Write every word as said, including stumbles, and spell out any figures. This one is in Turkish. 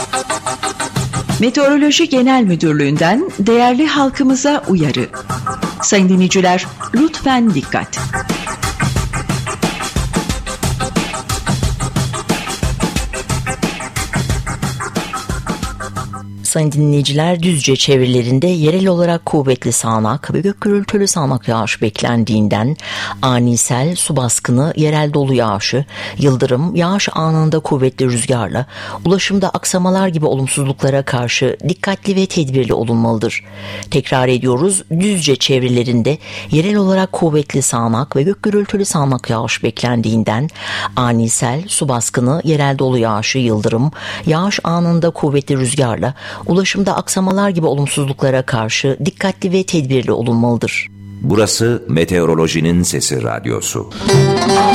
Meteoroloji Genel Müdürlüğü'nden değerli halkımıza uyarı. Sayın dinleyiciler, lütfen dikkat. Sayın dinleyiciler, Düzce çevrelerinde yerel olarak kuvvetli sağanak ve gök gürültülü sağanak yağış beklendiğinden ani sel, su baskını, yerel dolu yağışı, yıldırım, yağış anında kuvvetli rüzgarla ulaşımda aksamalar gibi olumsuzluklara karşı dikkatli ve tedbirli olunmalıdır. Tekrar ediyoruz, Düzce çevrelerinde yerel olarak kuvvetli sağanak ve gök gürültülü sağanak yağış beklendiğinden ani sel, su baskını, yerel dolu yağışı, yıldırım, yağış anında kuvvetli rüzgarla ulaşımda aksamalar gibi olumsuzluklara karşı dikkatli ve tedbirli olunmalıdır. Burası Meteorolojinin Sesi Radyosu.